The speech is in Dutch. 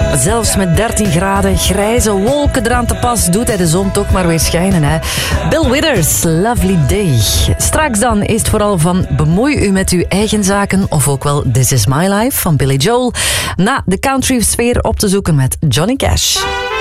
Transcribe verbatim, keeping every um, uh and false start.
Zelfs met dertien graden, grijze wolken eraan te pas, doet hij de zon toch maar weer schijnen. Hè? Bill Withers, Lovely Day. Straks dan is het vooral van bemoei u met uw eigen zaken, of ook wel This Is My Life van Billy Joel, na de country sfeer op te zoeken met Johnny Cash.